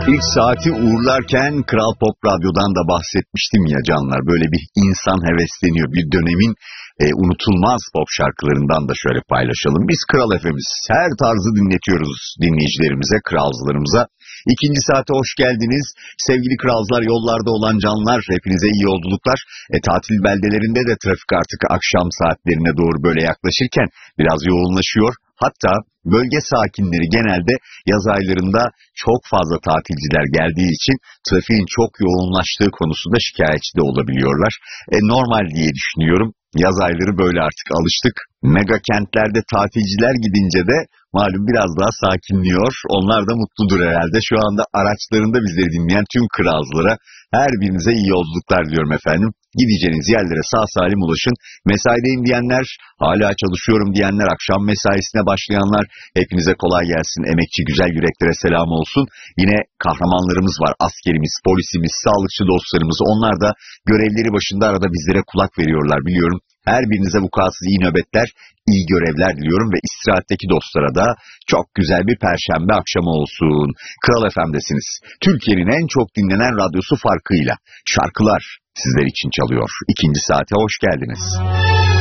İlk saati uğurlarken Kral Pop Radyo'dan da bahsetmiştim ya canlar. Böyle bir insan hevesleniyor. Bir dönemin unutulmaz pop şarkılarından da şöyle paylaşalım. Biz Kral FM'iz. Her tarzı dinletiyoruz dinleyicilerimize, kralcılarımıza. İkinci saate hoş geldiniz. Sevgili kralcılar, yollarda olan canlar, hepinize iyi yolculuklar. Tatil beldelerinde de trafik artık akşam saatlerine doğru böyle yaklaşırken biraz yoğunlaşıyor. Hatta bölge sakinleri genelde yaz aylarında çok fazla tatilciler geldiği için trafiğin çok yoğunlaştığı konusunda şikayetçi de olabiliyorlar. Normal diye düşünüyorum. Yaz ayları böyle artık alıştık. Mega kentlerde tatilciler gidince de malum biraz daha sakinliyor. Onlar da mutludur herhalde. Şu anda araçlarında bizleri dinleyen tüm kralcılara her birinize iyi yolculuklar diliyorum efendim. Gideceğiniz yerlere sağ salim ulaşın. Mesaideyim diyenler, hala çalışıyorum diyenler, akşam mesaisine başlayanlar, hepinize kolay gelsin. Emekçi güzel yüreklere selam olsun. Yine kahramanlarımız var. Askerimiz, polisimiz, sağlıkçı dostlarımız. Onlar da görevleri başında arada bizlere kulak veriyorlar biliyorum. Her birinize vukuatsız iyi nöbetler, iyi görevler diliyorum ve istirahatteki dostlara da çok güzel bir perşembe akşamı olsun. Kral FM'desiniz. Türkiye'nin en çok dinlenen radyosu farkıyla şarkılar sizler için çalıyor. İkinci saate hoş geldiniz.